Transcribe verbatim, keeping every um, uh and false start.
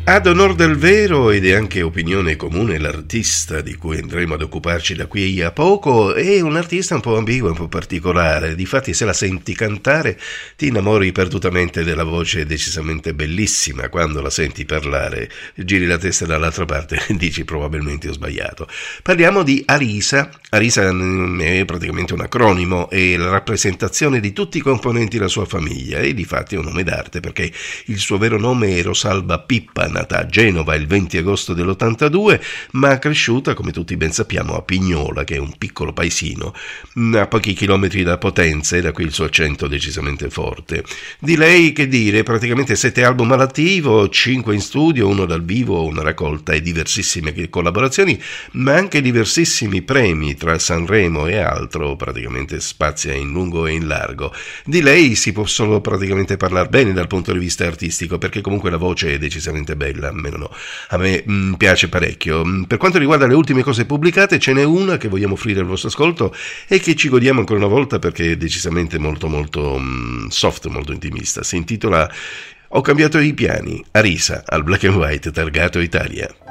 Ad onor del vero, ed è anche opinione comune, l'artista di cui andremo ad occuparci da qui a poco è un artista un po' ambiguo, un po' particolare. Difatti, se la senti cantare ti innamori perdutamente della voce decisamente bellissima. Quando la senti parlare giri la testa dall'altra parte e dici probabilmente ho sbagliato. Parliamo di Arisa. Arisa è praticamente un acronimo, è la rappresentazione di tutti i componenti della sua famiglia e difatti è un nome d'arte perché il suo vero nome è Rosalba Pippa, nata a Genova il venti agosto dell'ottantadue, ma cresciuta, come tutti ben sappiamo, a Pignola, che è un piccolo paesino a pochi chilometri da Potenza, e da qui il suo accento decisamente forte. Di lei che dire, praticamente sette album all'attivo, cinque in studio, uno dal vivo, una raccolta e diversissime collaborazioni, ma anche diversissimi premi tra Sanremo e altro, praticamente spazia in lungo e in largo. Di lei si può solo praticamente parlare bene dal punto di vista artistico, perché comunque la voce è decisamente bella, a me, no. a me mh, piace parecchio. Per quanto riguarda le ultime cose pubblicate, ce n'è una che vogliamo offrire al vostro ascolto e che ci godiamo ancora una volta perché è decisamente molto molto mh, soft, molto intimista. Si intitola Ho cambiato i piani, Arisa, al Black and White targato Italia.